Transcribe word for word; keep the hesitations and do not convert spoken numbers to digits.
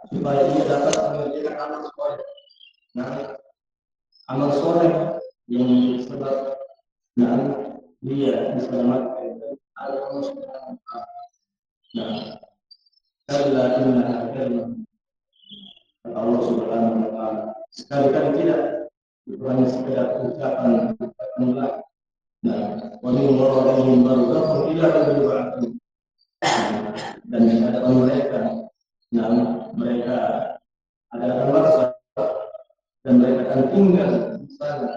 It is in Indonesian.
supaya dia dapat mengerjakan amal soleh. Nah, amal soleh yang sebab nah dia diselamatkan dari Allah Subhanahu wa taala. Nah, kalla innaha kalimah kata Allah Subhanahu wa taala. Sekali-kali tidak itu hanya sekedar ucapan menolak. Nah, wa min waraihim barzakhun ila yaumil yub'atsun. Dan di hadapan mereka, nah mereka ada barzakh dan mereka akan tinggal di sana